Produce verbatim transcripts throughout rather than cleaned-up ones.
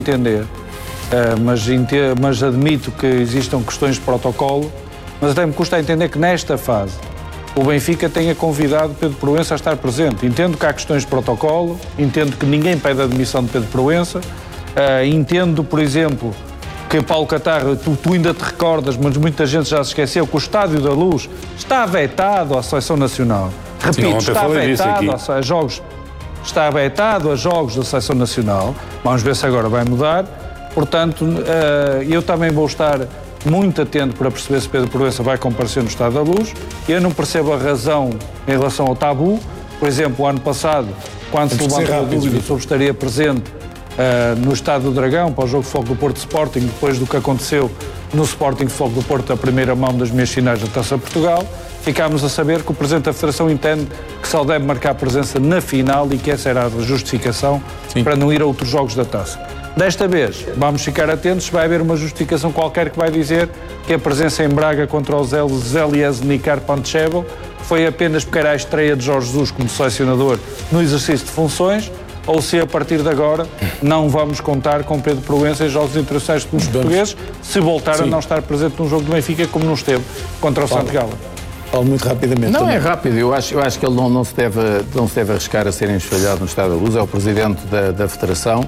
entender, uh, mas, mas admito que existam questões de protocolo, mas até me custa entender que nesta fase o Benfica tenha convidado Pedro Proença a estar presente. Entendo que há questões de protocolo, entendo que ninguém pede a admissão de Pedro Proença, uh, entendo, por exemplo, que Paulo Catarro, tu, tu ainda te recordas, mas muita gente já se esqueceu, que o Estádio da Luz está vetado à Seleção Nacional. Repito, Sim, está vetado a, a jogos, está vetado a jogos da Seleção Nacional. Vamos ver se agora vai mudar. Portanto, uh, eu também vou estar muito atento para perceber se Pedro Proença vai comparecer no Estádio da Luz. Eu não percebo a razão em relação ao tabu. Por exemplo, o ano passado, quando se levantou a dúvida sobre estaria presente uh, no Estádio do Dragão para o jogo de Foco do Porto Sporting, depois do que aconteceu no Sporting Foco do Porto, a primeira mão das meias finais da Taça de Portugal, ficámos a saber que o Presidente da Federação entende que só deve marcar presença na final e que essa era a justificação Sim. para não ir a outros jogos da Taça. Desta vez, vamos ficar atentos, vai haver uma justificação qualquer que vai dizer que a presença em Braga contra o Zelieznikar Pančevo foi apenas porque era a estreia de Jorge Jesus como selecionador no exercício de funções, ou se a partir de agora não vamos contar com Pedro Proença em jogos internacionais dos portugueses, se voltar Sim. a não estar presente num jogo do Benfica como não esteve contra o Santo Gala. Falo muito rapidamente. Não, também. é rápido. Eu acho, eu acho que ele não, não, se deve, não se deve arriscar a ser enxovalhado no Estádio da Luz. É o Presidente da, da Federação.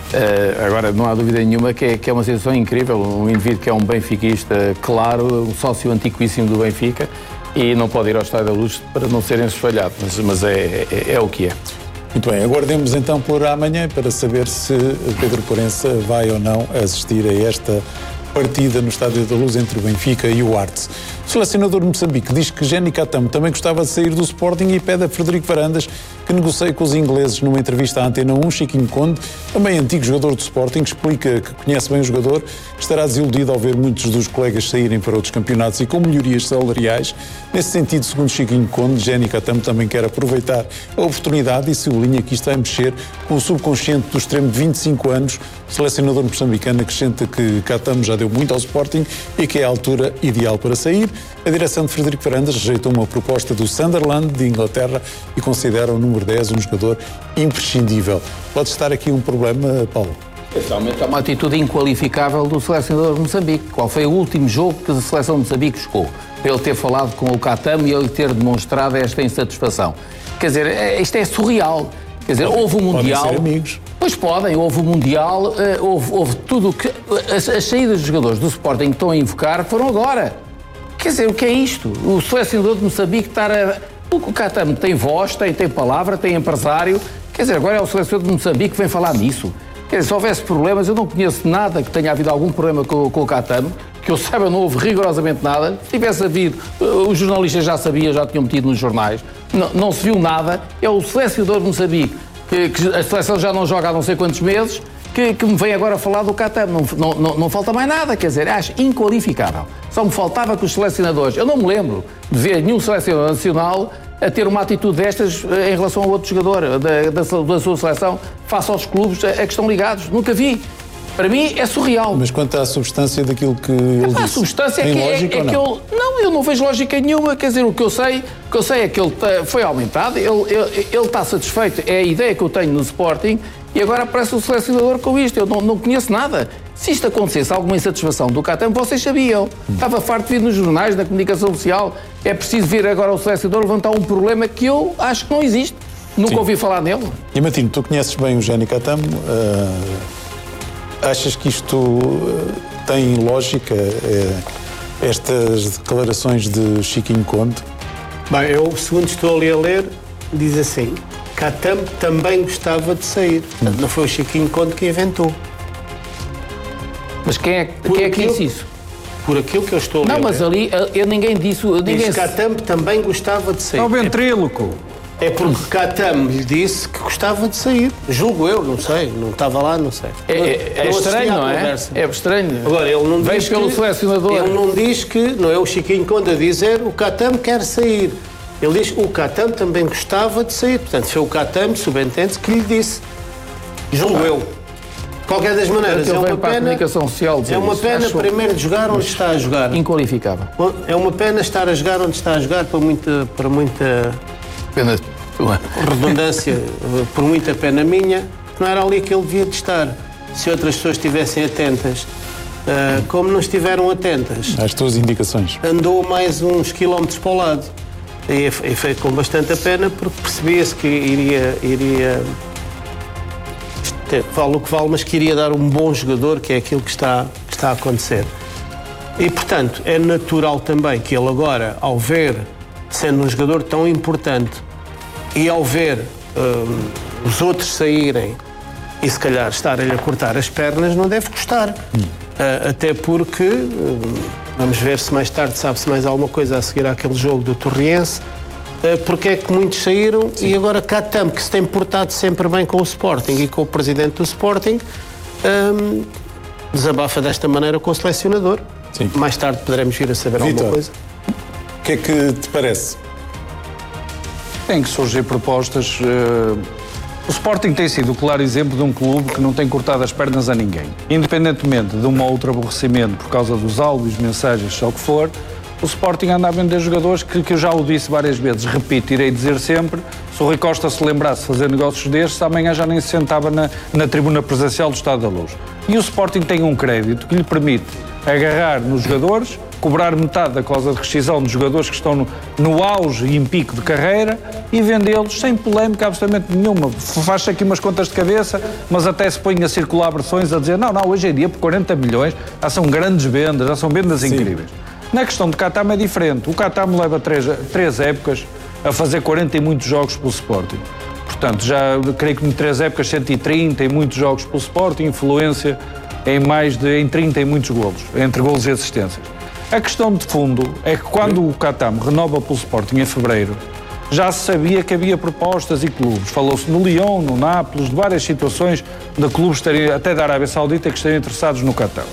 Uh, agora, não há dúvida nenhuma que é, que é uma situação incrível. Um indivíduo que é um benfiquista claro, um sócio antiquíssimo do Benfica, e não pode ir ao Estádio da Luz para não ser enxovalhado. Mas, mas é, é, é o que é. Muito bem, aguardemos então por amanhã para saber se Pedro Proença vai ou não assistir a esta partida no Estádio da Luz entre o Benfica e o Artes. O selecionador de Moçambique diz que Jenny Catamo também gostava de sair do Sporting e pede a Frederico Varandas que negocie com os ingleses. Numa entrevista à Antena um, Chiquinho Conde, também antigo jogador do Sporting, explica que conhece bem o jogador, que estará desiludido ao ver muitos dos colegas saírem para outros campeonatos e com melhorias salariais. Nesse sentido, segundo Chiquinho Conde, Jenny Catamo também quer aproveitar a oportunidade e sublinha que isto vai mexer com o subconsciente do extremo de vinte e cinco anos. O selecionador moçambicano acrescenta que Catamo já deu muito ao Sporting e que é a altura ideal para sair. A direção de Frederico Varandas rejeitou uma proposta do Sunderland de Inglaterra e considera o número dez um jogador imprescindível. Pode estar aqui um problema, Paulo? Especialmente é uma atitude inqualificável do selecionador de Moçambique. Qual foi o último jogo que a seleção de Moçambique jogou? Para ele ter falado com o Catamo e ele ter demonstrado esta insatisfação. Quer dizer, isto é surreal. Quer dizer, podem, houve o Mundial... Podem ser amigos. Pois podem, houve o Mundial, houve, houve tudo o que... As, as saídas dos jogadores do Sporting que estão a invocar foram agora. Quer dizer, o que é isto? O selecionador de Moçambique estar a... O Catamo tem voz, tem, tem palavra, tem empresário. Quer dizer, agora é o selecionador de Moçambique que vem falar nisso. Quer dizer, se houvesse problemas, eu não conheço nada que tenha havido algum problema com, com o Catamo, que eu saiba, não houve rigorosamente nada. Se tivesse havido, os jornalistas já sabiam, já tinham metido nos jornais. Não, não se viu nada. É o selecionador de Moçambique, que, que a seleção já não joga há não sei quantos meses, que, que me vem agora falar do Catamo. Não, não, não, não falta mais nada, quer dizer, acho inqualificável. Só me faltava que os selecionadores, eu não me lembro de ver nenhum selecionador nacional a ter uma atitude destas em relação a outro jogador da, da, da sua seleção, face aos clubes a, a que estão ligados. Nunca vi. Para mim é surreal. Mas quanto à substância daquilo que ele disse, a substância tem é que, lógica é, é ou não? que ele... Não, eu não vejo lógica nenhuma. Quer dizer, o que eu sei, o que eu sei é que ele tá, foi aumentado, ele, ele, ele está satisfeito, é a ideia que eu tenho no Sporting, e agora aparece o selecionador com isto. Eu não, não conheço nada. Se isto acontecesse, alguma insatisfação do Catamo, vocês sabiam. Hum. Estava farto de vir nos jornais, na comunicação social. É preciso ver agora o selecionador levantar um problema que eu acho que não existe. Nunca Sim. ouvi falar nele. E Matino, tu conheces bem o Jenny Catamo. Uh, achas que isto uh, tem lógica, uh, estas declarações de Chiquinho Conde? Bem, eu, segundo estou ali a ler, diz assim: Catamo também gostava de sair. Hum. Não foi o Chiquinho Conde que inventou. Mas quem é, quem é que disse isso? Por aquilo que eu estou a ler. Não, mas ali eu, ninguém disse... Ninguém disse que Catamo também gostava de sair. É o ventríloco. É porque Catamo lhe disse que gostava de sair. Julgo eu, não sei. Não estava lá, não sei. É, é, é estranho, não é? É estranho. Agora, ele não diz pelo que, selecionador. Ele não diz que... Não é o Chiquinho Conde a dizer o Catamo quer sair. Ele diz que o Catamo também gostava de sair. Portanto, foi o Catamo, subentende-se, que lhe disse. Julgo ah. eu. De qualquer das maneiras, é uma pena, é uma pena primeiro de jogar onde está a jogar. Inqualificável. É uma pena estar a jogar onde está a jogar, para muita, para muita pena. redundância, por muita pena minha, não era ali que ele devia de estar. se outras pessoas estivessem atentas, uh, como não estiveram atentas. Às tuas indicações. Andou mais uns quilómetros para o lado. E foi com bastante a pena, porque percebia-se que iria, iria vale o que vale, mas que iria dar um bom jogador, que é aquilo que está, que está a acontecer. E, portanto, é natural também que ele agora, ao ver, sendo um jogador tão importante, e ao ver um, os outros saírem e se calhar estarem a cortar as pernas, não deve gostar. Hum. Uh, até porque, uh, vamos ver se mais tarde sabe-se mais alguma coisa a seguir àquele jogo do Torriense, uh, porque é que muitos saíram. Sim. E agora Catam, que se tem portado sempre bem com o Sporting e com o presidente do Sporting, um, desabafa desta maneira com o selecionador. Sim. Mais tarde poderemos vir a saber Vítor, alguma coisa. O que é que te parece? Tem que surgir propostas. Uh... O Sporting tem sido o claro exemplo de um clube que não tem cortado as pernas a ninguém. Independentemente de um ou outro aborrecimento por causa dos áudios, mensagens, seja o que for, o Sporting anda a vender jogadores que, que eu já o disse várias vezes, repito, irei dizer sempre, se o Rui Costa se lembrasse de fazer negócios destes, amanhã já nem se sentava na, na tribuna presencial do Estado da Luz. E o Sporting tem um crédito que lhe permite agarrar nos jogadores, cobrar metade da causa de rescisão dos jogadores que estão no, no auge e em pico de carreira e vendê-los sem polémica absolutamente nenhuma. Faz-se aqui umas contas de cabeça, mas até se põem a circular versões a dizer não, não, hoje em dia por quarenta milhões já são grandes vendas, já são vendas Sim. incríveis. Na questão de Catam é diferente. O Catam leva três, três épocas a fazer quarenta e muitos jogos pelo Sporting. Portanto, já creio que em três épocas cento e trinta e muitos jogos pelo Sporting, influência em mais de em trinta e muitos golos, entre golos e assistências. A questão de fundo é que quando o Catam renova pelo Sporting em fevereiro, já se sabia que havia propostas e clubes. Falou-se no Lyon, no Nápoles, de várias situações de clubes terem, até da Arábia Saudita que estariam interessados no Catam.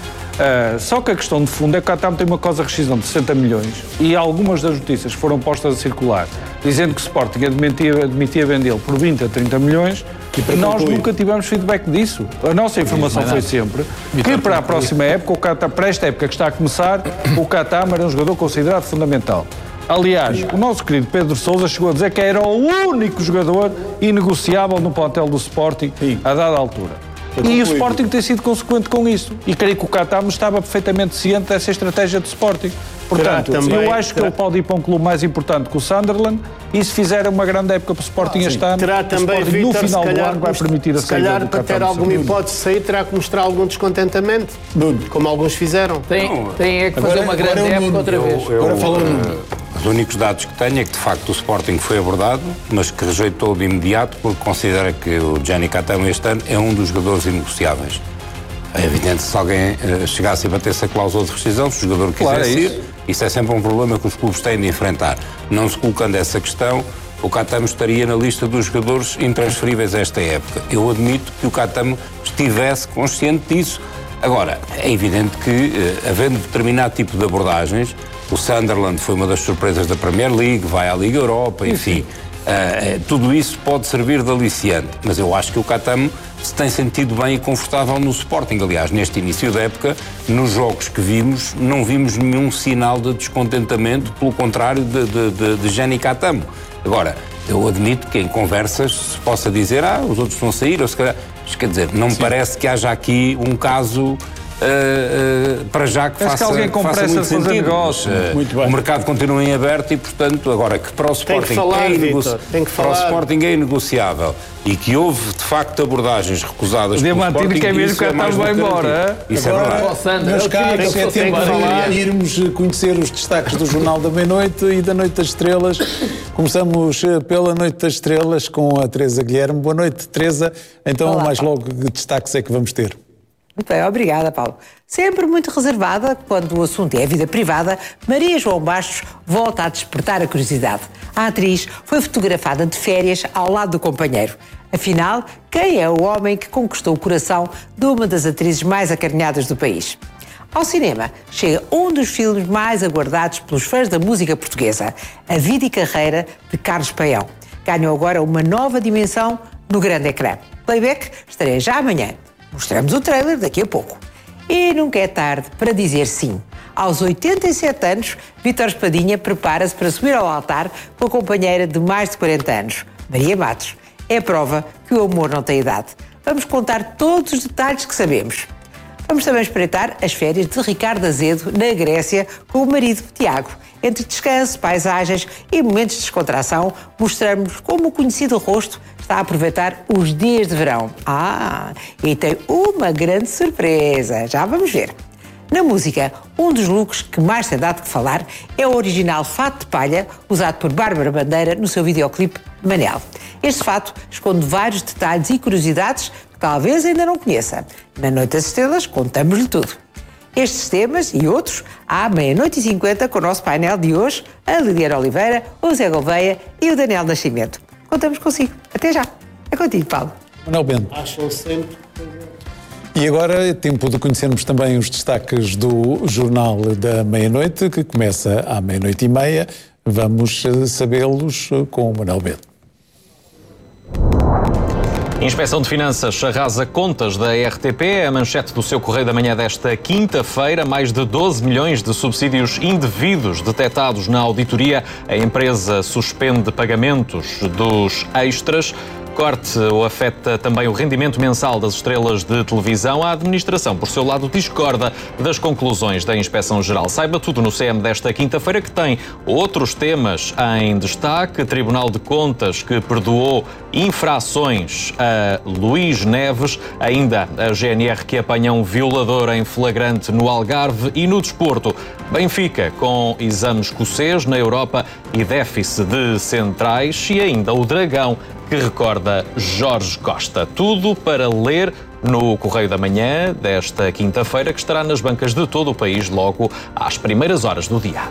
Uh, só que a questão de fundo é que o Catam tem uma causa de rescisão de sessenta milhões e algumas das notícias foram postas a circular, dizendo que o Sporting admitia, admitia vendê-lo por vinte a trinta milhões e, e nós concluir. nunca tivemos feedback disso. A nossa informação foi sempre que para a próxima época, o Catam, para esta época que está a começar, o Catam era um jogador considerado fundamental. Aliás, o nosso querido Pedro Sousa chegou a dizer que era o único jogador inegociável no plantel do Sporting Sim. a dada altura. E o Sporting tem sido consequente com isso. E creio que o Catam estava perfeitamente ciente dessa estratégia do Sporting. Portanto, também, eu acho que terá... ele pode ir para um clube mais importante que o Sunderland e se fizer uma grande época para o Sporting ah, este ano, terá também, o Sporting Victor, no final do ano vai most... permitir a saída do Catam. Se calhar, para ter alguma hipótese de sair, terá que mostrar algum descontentamento, Nuno. Como alguns fizeram. Tem, não, tem é que fazer uma grande época Nuno. outra vez. Eu, eu, Agora falou Nuno. Os únicos dados que tenho é que, de facto, o Sporting foi abordado, mas que rejeitou de imediato porque considera que o Gianni Catam este ano é um dos jogadores inegociáveis. É evidente que se alguém uh, chegasse e batesse a cláusula de rescisão, se o jogador claro, quisesse é ir, isso é sempre um problema que os clubes têm de enfrentar. Não se colocando essa questão, o Catam estaria na lista dos jogadores intransferíveis esta época. Eu admito que o Catam estivesse consciente disso. Agora, é evidente que, uh, havendo determinado tipo de abordagens, o Sunderland foi uma das surpresas da Premier League, vai à Liga Europa, enfim. Uh, tudo isso pode servir de aliciante, mas eu acho que o Catam se tem sentido bem e confortável no Sporting. Aliás, neste início da época, nos jogos que vimos, não vimos nenhum sinal de descontentamento, pelo contrário de, de, de, de Gianni Catam. Agora, eu admito que em conversas se possa dizer, ah, os outros vão sair, ou se calhar... Quer dizer, não me Sim. parece que haja aqui um caso... Uh, uh, para já que faça, que alguém com faça pressa muito de fazer sentido. negócio. Uh, muito bem. O mercado continua em aberto e, portanto, agora que para o Sporting, tem que falar, é, negoci... tem que para o Sporting é inegociável e que houve, de facto, abordagens recusadas pelo Sporting, que é mesmo que é mais vai embora. Isso agora, é verdade. Meus caros, é tempo de irmos conhecer os destaques do Jornal da Meia-Noite e da Noite das Estrelas. Começamos pela Noite das Estrelas com a Teresa Guilherme. Boa noite, Teresa. Então, Olá, mais logo, que destaques é que vamos ter? Muito bem, obrigada, Paulo. Sempre muito reservada, quando o assunto é a vida privada, Maria João Bastos volta a despertar a curiosidade. A atriz foi fotografada de férias ao lado do companheiro. Afinal, quem é o homem que conquistou o coração de uma das atrizes mais acarinhadas do país? Ao cinema, chega um dos filmes mais aguardados pelos fãs da música portuguesa, A Vida e Carreira, de Carlos Paião. Ganhou agora uma nova dimensão no grande ecrã. Playback estarei já amanhã. Mostramos o trailer daqui a pouco. E nunca é tarde para dizer sim. Aos oitenta e sete anos, Vítor Espadinha prepara-se para subir ao altar com a companheira de mais de quarenta anos, Maria Matos. É a prova que o amor não tem idade. vamos contar todos os detalhes que sabemos. Vamos também espreitar as férias de Ricardo Azedo na Grécia com o marido Tiago. Entre descanso, paisagens e momentos de descontração, mostramos como o conhecido rosto está a aproveitar os dias de verão. Ah, e tem uma grande surpresa, já vamos ver. Na música, um dos looks que mais tem dado que falar é o original fato de palha usado por Bárbara Bandeira no seu videoclipe Manel. Este fato esconde vários detalhes e curiosidades que talvez ainda não conheça. Na Noite das Estrelas contamos-lhe tudo. Estes temas e outros à meia-noite e cinquenta com o nosso painel de hoje, a Lidiana Oliveira, o Zé Gouveia e o Daniel Nascimento. Contamos consigo. Até já. É contigo, Paulo. Manuel Bento. Acham sempre... E agora é tempo de conhecermos também os destaques do Jornal da Meia-Noite, que começa à meia-noite e meia. Vamos sabê-los com o Manuel Bento. Inspeção de Finanças arrasa contas da R T P. É a manchete do seu Correio da Manhã desta quinta-feira. Mais de doze milhões de subsídios indevidos detectados na auditoria. A empresa suspende pagamentos dos extras. Corte ou afeta também o rendimento mensal das estrelas de televisão. A administração, por seu lado, discorda das conclusões da Inspeção-Geral. Saiba tudo no C M desta quinta-feira, que tem outros temas em destaque. Tribunal de Contas que perdoou infrações a Luís Neves. Ainda a G N R que apanha um violador em flagrante no Algarve. E no desporto, Benfica com exame escocês na Europa e déficit de centrais. E ainda o Dragão, que recorda Jorge Costa. Tudo para ler no Correio da Manhã desta quinta-feira, que estará nas bancas de todo o país logo às primeiras horas do dia.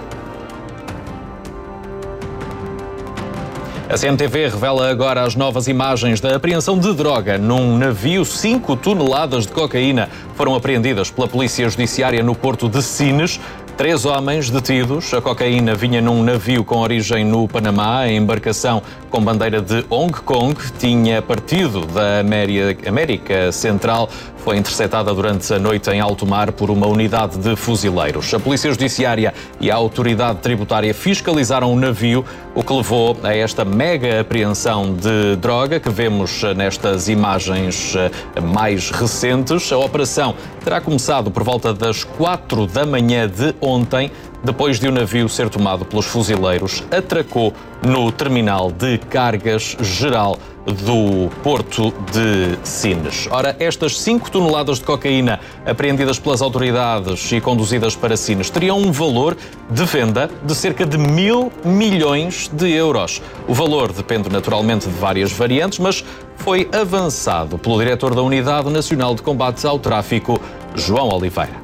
A C M T V revela agora as novas imagens da apreensão de droga num navio. Cinco toneladas de cocaína foram apreendidas pela Polícia Judiciária no porto de Sines. Três homens detidos. A cocaína vinha num navio com origem no Panamá. A embarcação com bandeira de Hong Kong tinha partido da América Central. Foi interceptada durante a noite em alto mar por uma unidade de fuzileiros. A Polícia Judiciária e a Autoridade Tributária fiscalizaram o navio, o que levou a esta mega apreensão de droga que vemos nestas imagens mais recentes. A operação terá começado por volta das quatro da manhã de ontem, depois de o navio ser tomado pelos fuzileiros. Atracou no terminal de cargas geral do Porto de Sines. Ora, estas cinco toneladas de cocaína apreendidas pelas autoridades e conduzidas para Sines teriam um valor de venda de cerca de mil milhões de euros. O valor depende naturalmente de várias variantes, mas foi avançado pelo diretor da Unidade Nacional de Combate ao Tráfico, João Oliveira.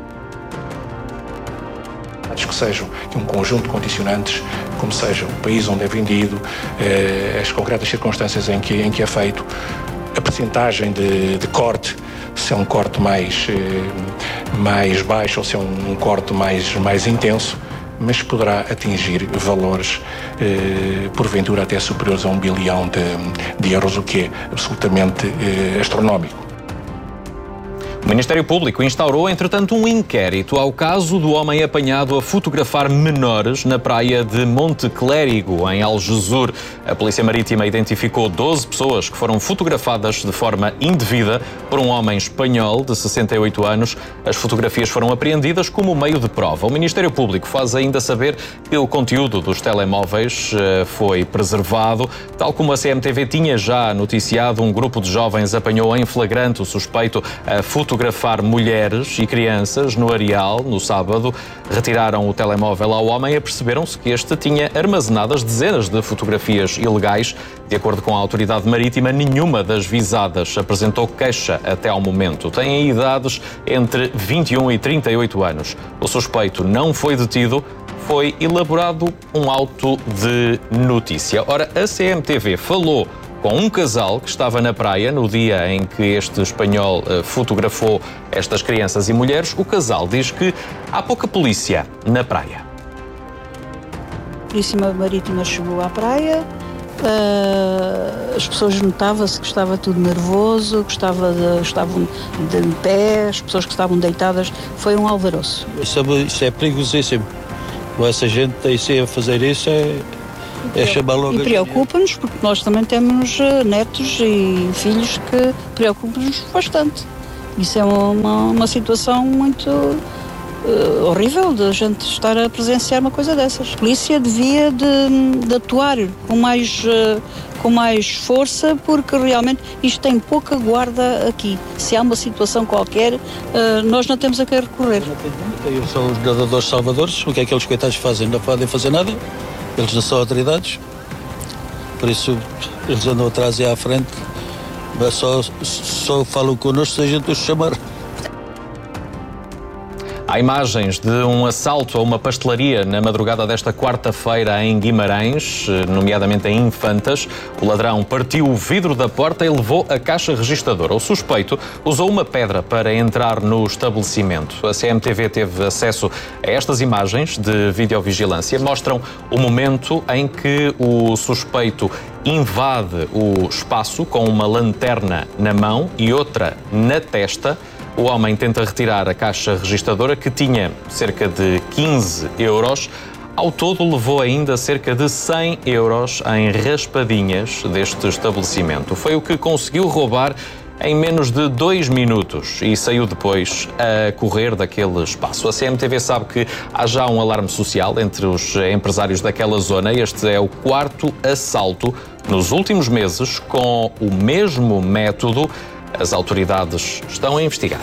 Que sejam um conjunto de condicionantes, como seja o país onde é vendido, eh, as concretas circunstâncias em que, em que é feito, a percentagem de, de corte, se é um corte mais, eh, mais baixo ou se é um, um corte mais, mais intenso, mas poderá atingir valores, eh, porventura até superiores a um bilhão de, de euros, o que é absolutamente eh, astronómico. O Ministério Público instaurou, entretanto, um inquérito ao caso do homem apanhado a fotografar menores na praia de Monte Clérigo, em Algesur. A Polícia Marítima identificou doze pessoas que foram fotografadas de forma indevida por um homem espanhol de sessenta e oito anos. As fotografias foram apreendidas como meio de prova. O Ministério Público faz ainda saber que o conteúdo dos telemóveis uh, foi preservado. Tal como a C M T V tinha já noticiado, um grupo de jovens apanhou em flagrante o suspeito a fotografar fotografar mulheres e crianças no Areal, no sábado. Retiraram o telemóvel ao homem e aperceberam-se que este tinha armazenadas dezenas de fotografias ilegais. De acordo com a autoridade marítima, nenhuma das visadas apresentou queixa até ao momento. Têm idades entre vinte e um e trinta e oito anos. O suspeito não foi detido. Foi elaborado um auto de notícia. Ora, a C M T V falou com um casal que estava na praia no dia em que este espanhol uh, fotografou estas crianças e mulheres. O casal diz que há pouca polícia na praia. A Polícia Marítima chegou à praia, uh, as pessoas notavam-se que estava tudo nervoso, que estava de, estavam de pé, as pessoas que estavam deitadas, foi um alvoroço. Isso é, isso é perigosíssimo. Essa gente aí a fazer isso é, É chamar logo. E preocupa-nos, porque nós também temos uh, netos e filhos que preocupam-nos bastante. Isso é uma, uma situação muito uh, horrível de a gente estar a presenciar uma coisa dessas. A polícia devia de, de atuar com mais, uh, com mais força, porque realmente isto tem pouca guarda aqui. Se há uma situação qualquer, uh, nós não temos a quem recorrer. Eles são os nadadores salvadores, o que é que aqueles coitados fazem? Não podem fazer nada, eles não são autoridades, por isso eles andam atrás e à frente. Mas só, só falam connosco se a gente os chamar. Há imagens de um assalto a uma pastelaria na madrugada desta quarta-feira em Guimarães, nomeadamente em Infantas. O ladrão partiu o vidro da porta e levou a caixa registradora. O suspeito usou uma pedra para entrar no estabelecimento. A C M T V teve acesso a estas imagens de videovigilância. Mostram o momento em que o suspeito invade o espaço com uma lanterna na mão e outra na testa. O homem tenta retirar a caixa registradora, que tinha cerca de quinze euros. Ao todo, levou ainda cerca de cem euros em raspadinhas deste estabelecimento. Foi o que conseguiu roubar em menos de dois minutos e saiu depois a correr daquele espaço. A C M T V sabe que há já um alarme social entre os empresários daquela zona. Este é o quarto assalto nos últimos meses com o mesmo método. As autoridades estão a investigar.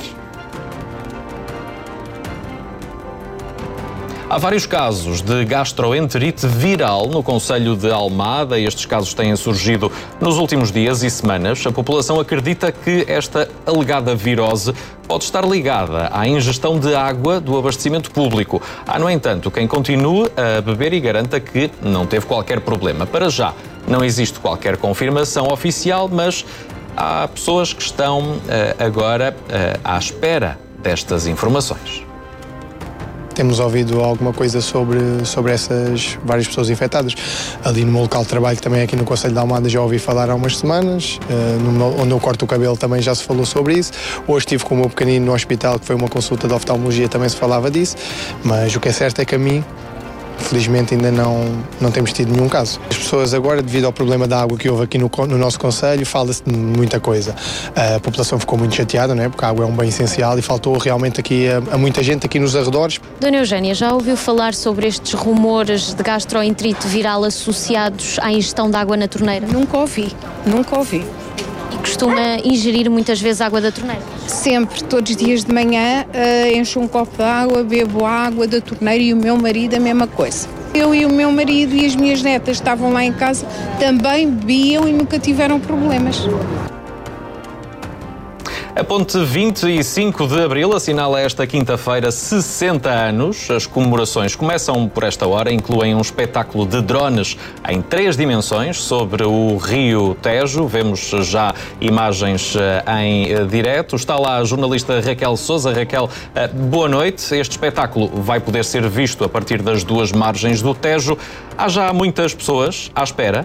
Há vários casos de gastroenterite viral no concelho de Almada. Estes casos têm surgido nos últimos dias e semanas. A população acredita que esta alegada virose pode estar ligada à ingestão de água do abastecimento público. Há, no entanto, quem continue a beber e garanta que não teve qualquer problema. Para já, não existe qualquer confirmação oficial, mas há pessoas que estão uh, agora uh, à espera destas informações. Temos ouvido alguma coisa sobre, sobre essas várias pessoas infectadas. Ali no meu local de trabalho, também aqui no Concelho de Almada, já ouvi falar há umas semanas. Uh, no meu, onde eu corto o cabelo também já se falou sobre isso. Hoje estive com o meu pequenino no hospital, que foi uma consulta de oftalmologia, também se falava disso. Mas o que é certo é que a mim, felizmente, ainda não, não temos tido nenhum caso. As pessoas agora, devido ao problema da água que houve aqui no, no nosso concelho, fala-se de muita coisa. A população ficou muito chateada, não é? Porque a água é um bem essencial e faltou realmente aqui a, a muita gente aqui nos arredores. Dona Eugénia, já ouviu falar sobre estes rumores de gastroenterite viral associados à ingestão de água na torneira? Nunca ouvi, nunca ouvi. E costuma ingerir muitas vezes água da torneira? Sempre, todos os dias de manhã, uh, encho um copo de água, bebo água da torneira e o meu marido a mesma coisa. Eu e o meu marido e as minhas netas estavam lá em casa, também bebiam e nunca tiveram problemas. A ponte vinte e cinco de abril assinala esta quinta-feira sessenta anos. As comemorações começam por esta hora, incluem um espetáculo de drones em três dimensões sobre o Rio Tejo. Vemos já imagens em direto. Está lá a jornalista Raquel Sousa. Raquel, boa noite. Este espetáculo vai poder ser visto a partir das duas margens do Tejo. Há já muitas pessoas à espera.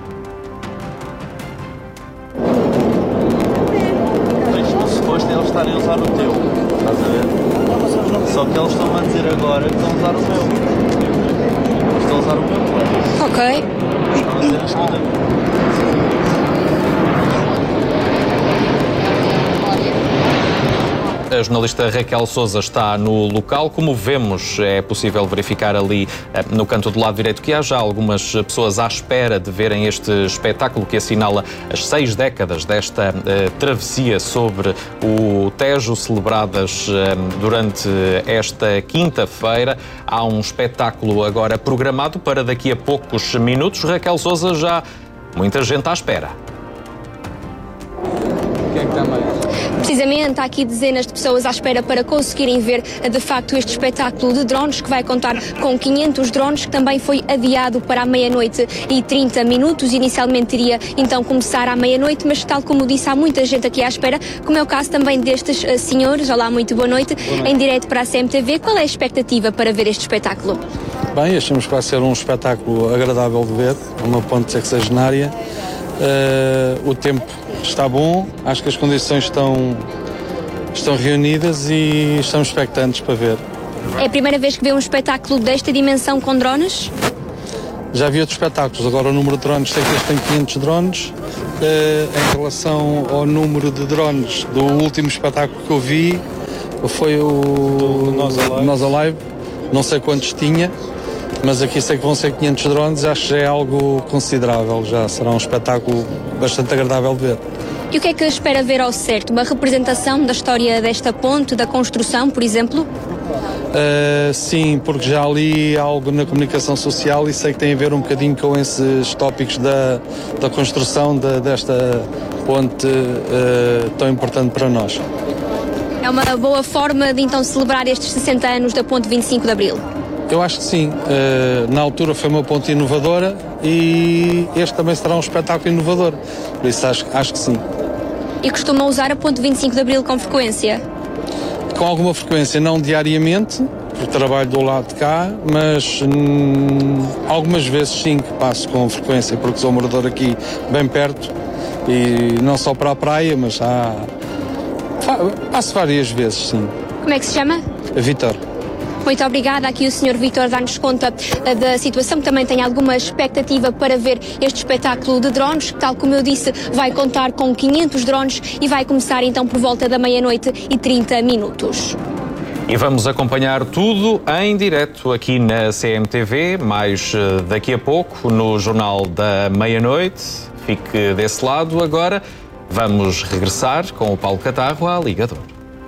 Eles estarem a usar o teu, estás a ver? Só que eles estão a dizer agora que estão a usar o meu. Eles estão a usar o meu, claro. Ok. Estão a dizer, escuta. A jornalista Raquel Sousa está no local. Como vemos, é possível verificar ali no canto do lado direito que há já algumas pessoas à espera de verem este espetáculo que assinala as seis décadas desta uh, travessia sobre o Tejo, celebradas uh, durante esta quinta-feira. Há um espetáculo agora programado para daqui a poucos minutos. Raquel Sousa, já muita gente à espera. Quem é que está mais? Precisamente, há aqui dezenas de pessoas à espera para conseguirem ver, de facto, este espetáculo de drones, que vai contar com quinhentos drones, que também foi adiado para a meia-noite e trinta minutos. Inicialmente iria, então, começar à meia-noite, mas, tal como disse, há muita gente aqui à espera, como é o caso também destes uh, senhores. Olá, muito boa noite. Boa noite. Em direto para a C M T V. Qual é a expectativa para ver este espetáculo? Bem, achamos que vai ser um espetáculo agradável de ver, uma ponte sexagenária. Uh, o tempo está bom, acho que as condições estão, estão reunidas e estamos expectantes para ver. É a primeira vez que vê um espetáculo desta dimensão com drones? Já vi outros espetáculos, agora o número de drones, sei que este tem quinhentos drones. Uh, em relação ao número de drones do último espetáculo que eu vi, foi o Nós Alive, não sei quantos tinha, mas aqui sei que vão ser quinhentos drones, acho que já é algo considerável, já será um espetáculo bastante agradável de ver. E o que é que espera ver ao certo? Uma representação da história desta ponte, da construção, por exemplo? Uh, sim, porque já li algo na comunicação social e sei que tem a ver um bocadinho com esses tópicos da, da construção de, desta ponte uh, tão importante para nós. É uma boa forma de então celebrar estes sessenta anos da ponte vinte e cinco de Abril? Eu acho que sim. Uh, na altura foi uma ponte inovadora e este também será um espetáculo inovador. Por isso acho, acho que sim. E costuma usar a ponte vinte e cinco de Abril com frequência? Com alguma frequência, não diariamente, porque trabalho do lado de cá, mas hum, algumas vezes sim que passo com frequência, porque sou morador aqui bem perto e não só para a praia, mas há, passo várias vezes, sim. Como é que se chama? Vítor. Muito obrigada. Aqui o senhor Vítor dá-nos conta uh, da situação, que também tem alguma expectativa para ver este espetáculo de drones, que, tal como eu disse, vai contar com quinhentos drones e vai começar então por volta da meia-noite e trinta minutos. E vamos acompanhar tudo em direto aqui na C M T V, mais uh, daqui a pouco no Jornal da Meia-Noite. Fique desse lado agora. Vamos regressar com o Paulo Catarro à Ligador.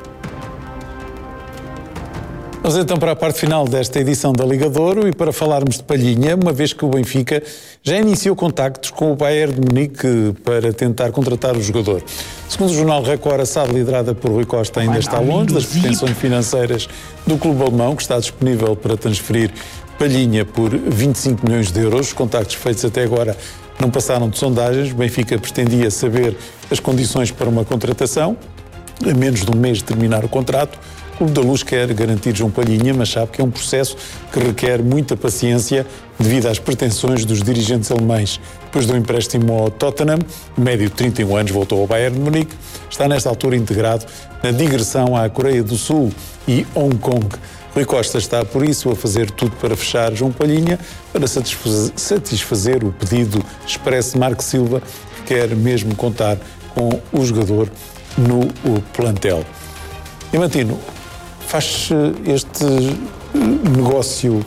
Vamos então para a parte final desta edição da Ligadouro e para falarmos de Palhinha, uma vez que o Benfica já iniciou contactos com o Bayern de Munique para tentar contratar o jogador. Segundo o jornal Record, a S A D, liderada por Rui Costa, ainda está longe das pretensões financeiras do clube alemão, que está disponível para transferir Palhinha por vinte e cinco milhões de euros. Os contactos feitos até agora não passaram de sondagens. O Benfica pretendia saber as condições para uma contratação, a menos de um mês de terminar o contrato. O Clube da Luz quer garantir João Palhinha, mas sabe que é um processo que requer muita paciência devido às pretensões dos dirigentes alemães. Depois do empréstimo ao Tottenham, o médio de trinta e um anos voltou ao Bayern de Munique, está nesta altura integrado na digressão à Coreia do Sul e Hong Kong. Rui Costa está, por isso, a fazer tudo para fechar João Palhinha, para satisfazer o pedido expresso de Marco Silva, que quer mesmo contar com o jogador no plantel. Diamantino, faz este negócio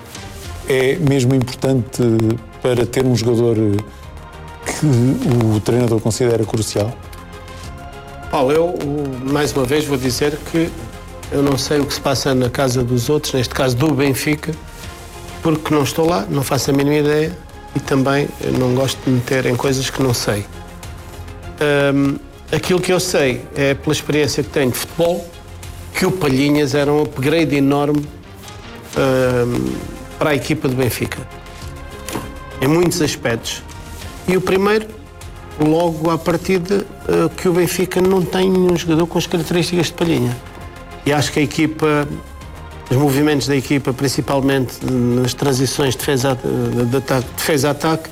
é mesmo importante para ter um jogador que o treinador considera crucial? Paulo, eu mais uma vez vou dizer que eu não sei o que se passa na casa dos outros, neste caso do Benfica, porque não estou lá, não faço a mínima ideia e também não gosto de meter em coisas que não sei. Um, aquilo que eu sei é, pela experiência que tenho de futebol, que o Palhinhas era um upgrade enorme um, para a equipa do Benfica, em muitos aspectos. E o primeiro, logo à partida, uh, que o Benfica não tem um jogador com as características de Palhinha. E acho que a equipa, os movimentos da equipa, principalmente nas transições de defesa-ataque, de ataque, defesa-ataque,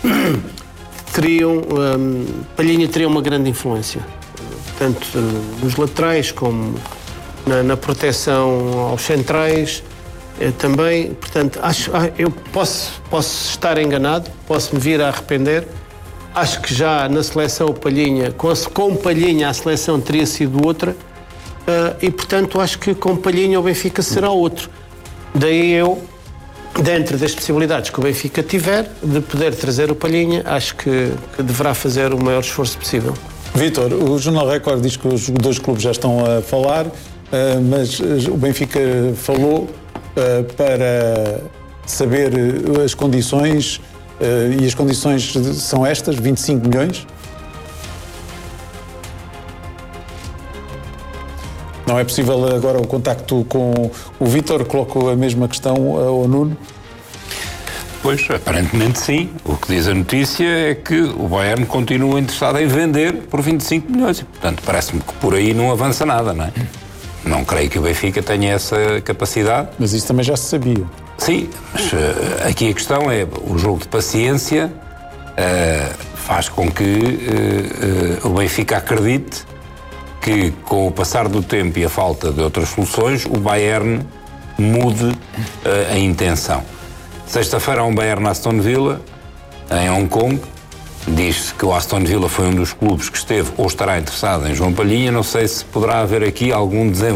teriam, um, Palhinha teria uma grande influência, tanto uh, nos laterais como na, na proteção aos centrais, eh, também. Portanto, acho, eu posso, posso estar enganado, posso me vir a arrepender. Acho que já na seleção o Palhinha, com, a, com Palhinha a seleção teria sido outra, uh, e portanto acho que com Palhinha o Benfica será outro. Daí eu, dentro das possibilidades que o Benfica tiver de poder trazer o Palhinha, acho que, que deverá fazer o maior esforço possível. Vítor, o Jornal Record diz que os dois clubes já estão a falar, uh, mas o Benfica falou uh, para saber as condições, uh, e as condições são estas, vinte e cinco milhões? Não é possível agora o contacto com o Vítor? Coloco a mesma questão ao Nuno. Pois, aparentemente sim. O que diz a notícia é que o Bayern continua interessado em vender por vinte e cinco milhões. E, portanto, parece-me que por aí não avança nada, não é? Não creio que o Benfica tenha essa capacidade. Mas isso também já se sabia. Sim, mas uh, aqui a questão é o jogo de paciência uh, faz com que uh, uh, o Benfica acredite que, com o passar do tempo e a falta de outras soluções, o Bayern mude uh, a intenção. Sexta-feira há um Bayern Aston Villa, em Hong Kong. Diz-se que o Aston Villa foi um dos clubes que esteve ou estará interessado em João Palhinha. Não sei se poderá haver aqui algum desenvolvimento